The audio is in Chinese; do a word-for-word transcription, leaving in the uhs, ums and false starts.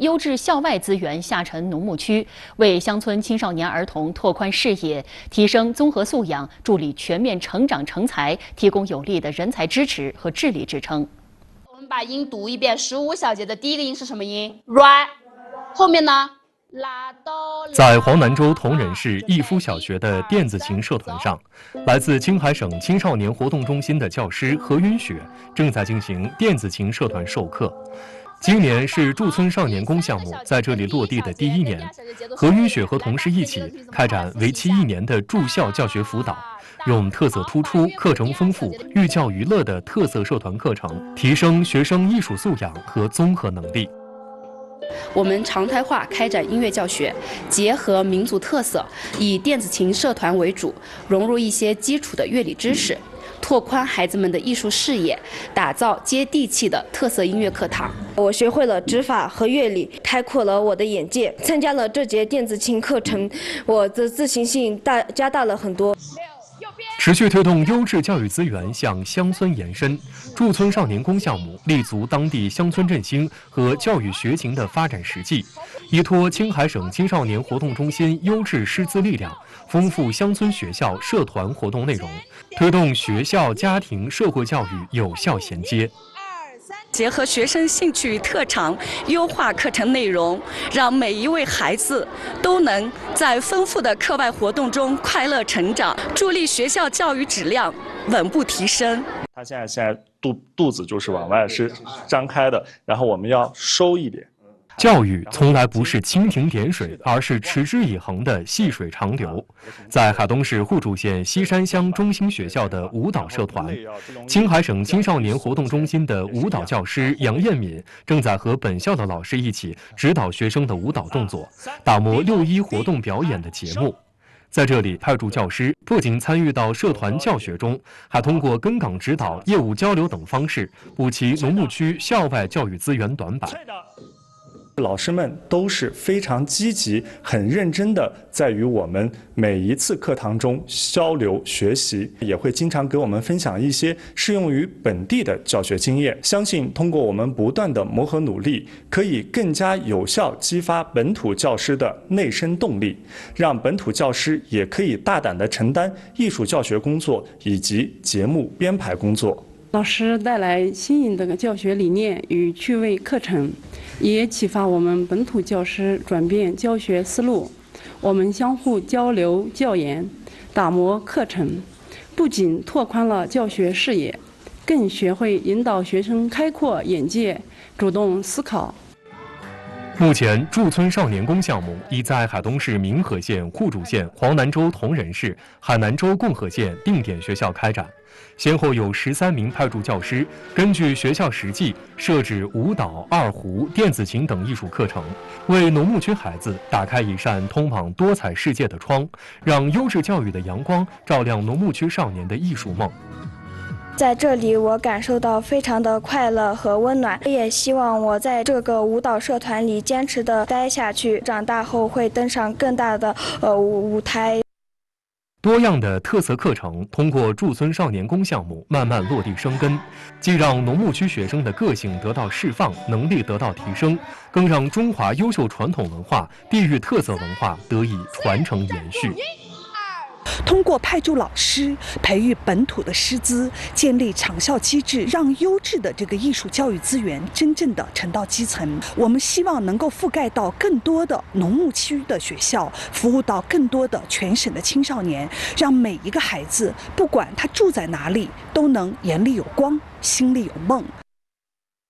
优质校外资源下沉农牧区，为乡村青少年儿童拓宽视野、提升综合素养、助力全面成长成才提供有力的人才支持和智力支撑。 我们把音读一遍，十五小节的第一个音是什么音 ？ra， 后面呢？ 在黄南州铜仁市义夫小学的电子琴社团上，来自青海省青少年活动中心的教师何云雪正在进行电子琴社团授课。今年是驻村少年宫项目在这里落地的第一年，何云雪和同事一起开展为期一年的驻校教学辅导，用特色突出、课程丰富、寓教于乐的特色社团课程，提升学生艺术素养和综合能力。 我们常态化开展音乐教学，结合民族特色，以电子琴社团为主，融入一些基础的乐理知识，拓宽孩子们的艺术视野，打造接地气的特色音乐课堂。 我学会了指法和乐理，开阔了我的眼界。参加了这节电子琴课程，我的自信心大加大了很多。 持续推动优质教育资源向乡村延伸，驻村少年宫项目立足当地乡村振兴和教育学情的发展实际，依托青海省青少年活动中心优质师资力量，丰富乡村学校社团活动内容，推动学校、家庭、社会教育有效衔接。 结合学生兴趣特长，优化课程内容，让每一位孩子都能在丰富的课外活动中快乐成长，助力学校教育质量稳步提升。 他现在现在肚肚子就是往外是张开的，然后我们要收一点。 教育从来不是蜻蜓点水，而是持之以恒的细水长流。在海东市互助县西山乡中心学校的舞蹈社团，青海省青少年活动中心的舞蹈教师杨艳敏正在和本校的老师一起指导学生的舞蹈动作，打磨六一活动表演的节目。 在这里，派驻教师不仅参与到社团教学中，还通过跟岗指导、业务交流等方式，补齐农牧区校外教育资源短板。 老师们都是非常积极、很认真的，在与我们每一次课堂中交流学习，也会经常给我们分享一些适用于本地的教学经验。相信通过我们不断的磨合努力，可以更加有效激发本土教师的内生动力，让本土教师也可以大胆地承担艺术教学工作以及节目编排工作。 老师带来新颖的教学理念与趣味课程，也启发我们本土教师转变教学思路。我们相互交流教研，打磨课程，不仅拓宽了教学视野，更学会引导学生开阔眼界、主动思考。 目前，驻村少年宫项目已在海东市民和县、互助县、黄南州铜仁市、海南州共和县定点学校开展，先后有十三名派驻教师根据学校实际设置舞蹈、二胡、电子琴等艺术课程，为农牧区孩子打开一扇通往多彩世界的窗，让优质教育的阳光照亮农牧区少年的艺术梦。 在这里，我感受到非常的快乐和温暖。我也希望我在这个舞蹈社团里坚持的待下去，长大后会登上更大的呃舞台。 多样的特色课程通过驻村少年宫项目慢慢落地生根，既让农牧区学生的个性得到释放，能力得到提升，更让中华优秀传统文化、地域特色文化得以传承延续。 通过派驻老师培育本土的师资，建立长效机制，让优质的这个艺术教育资源真正的沉到基层。我们希望能够覆盖到更多的农牧区的学校，服务到更多的全省的青少年，让每一个孩子，不管他住在哪里，都能眼里有光，心里有梦。